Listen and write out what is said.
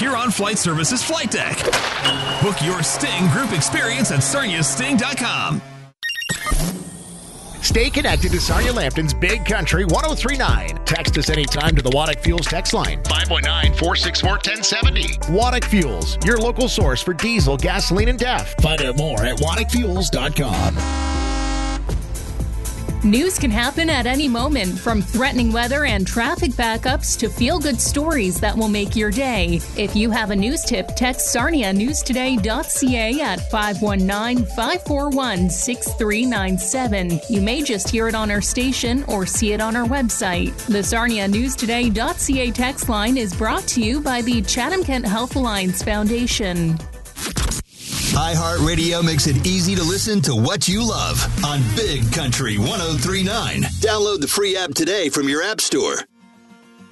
Huron Flight Services Flight Deck. Book your Sting group experience at sarniasting.com. Stay connected to Sarnia Lambton's Big Country 1039. Text us anytime to the Waddick Fuels text line, 519-464-1070. Waddick Fuels, your local source for diesel, gasoline, and DEF. Find out more at waddickfuels.com. News can happen at any moment, from threatening weather and traffic backups to feel-good stories that will make your day. If you have a news tip, text sarnianewstoday.ca at 519-541-6397. You may just hear it on our station or see it on our website. The sarnianewstoday.ca text line is brought to you by the Chatham-Kent Health Alliance Foundation. iHeartRadio makes it easy to listen to what you love on Big Country 1039. Download the free app today from your app store.